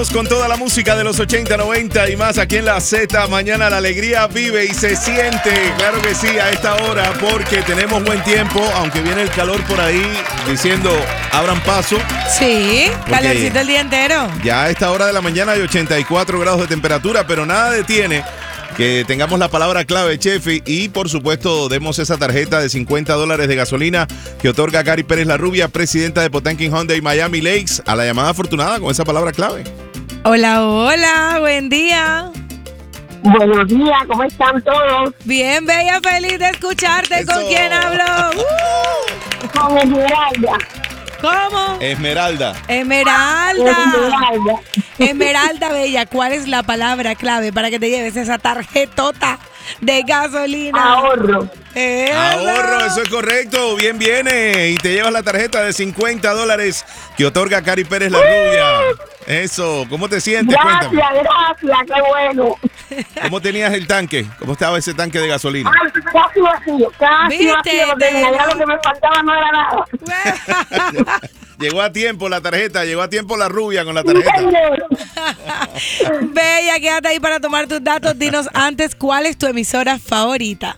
Continuamos con toda la música de los 80, 90 y más aquí en la Z. Mañana la alegría vive y se siente, claro que sí, a esta hora, porque tenemos buen tiempo, aunque viene el calor por ahí diciendo abran paso. Sí, calorcito el día entero. Ya a esta hora de la mañana hay 84 grados de temperatura, pero nada detiene que tengamos la palabra clave, Chefi, y por supuesto demos esa tarjeta de $50 de gasolina que otorga Gary Pérez La Rubia, presidenta de Potemkin Hyundai Miami Lakes, a la llamada afortunada con esa palabra clave. Hola, hola, buen día. Buenos días, ¿cómo están todos? Bien, bella, feliz de escucharte. Eso. ¿Con quién hablo? Con Esmeralda. ¿Cómo? Esmeralda. Esmeralda. Esmeralda. Esmeralda, bella, ¿cuál es la palabra clave para que te lleves esa tarjetota de gasolina? Ahorro. Ahorro, eso es correcto, bien viene. Y te llevas la tarjeta de $50 que otorga Gary Pérez La Rubia. Eso, ¿cómo te sientes? Gracias, Cuéntame. gracias, qué bueno. ¿Cómo tenías el tanque? ¿Cómo estaba ese tanque de gasolina? Ay, casi vacío, casi ¿Viste? vacío, porque ya lo que me faltaba no era nada. Llegó a tiempo la tarjeta, llegó a tiempo la rubia con la Sí, tarjeta. señor. Bella, quédate ahí para tomar tus datos. Dinos antes, ¿cuál es tu emisora favorita?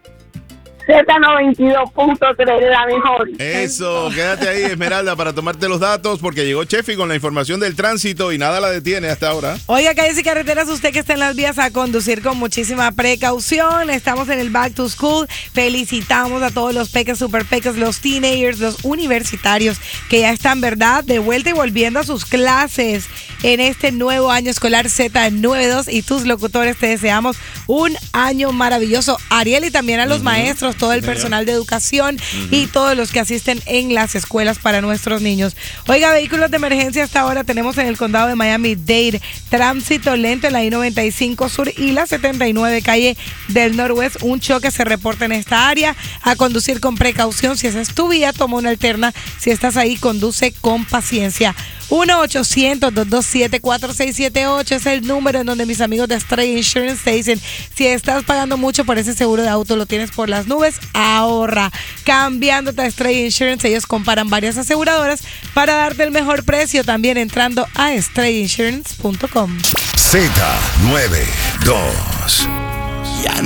Z92.3, la mejor. Eso, quédate ahí, Esmeralda, para tomarte los datos, porque llegó Chefi con la información del tránsito y nada la detiene hasta ahora. Oiga, calles y carreteras, usted que está en las vías, a conducir con muchísima precaución. Estamos en el Back to School. Felicitamos a todos los peques, super peques, los teenagers, los universitarios que ya están, ¿verdad?, de vuelta y volviendo a sus clases en este nuevo año escolar Z92. Y tus locutores te deseamos un año maravilloso. Ariel, y también a los maestros, todo el personal de educación y todos los que asisten en las escuelas para nuestros niños. Oiga, vehículos de emergencia hasta ahora tenemos en el condado de Miami-Dade. Tránsito lento en la I-95 Sur y la 79 calle del Noroeste. Un choque se reporta en esta área. A conducir con precaución. Si esa es tu vía, toma una alterna. Si estás ahí, conduce con paciencia. 1-800-227-4678 es el número en donde mis amigos de Stray Insurance te dicen: si estás pagando mucho por ese seguro de auto, lo tienes por las nubes, ahorra. Cambiándote a Stray Insurance, ellos comparan varias aseguradoras para darte el mejor precio, también entrando a strayinsurance.com. Z92.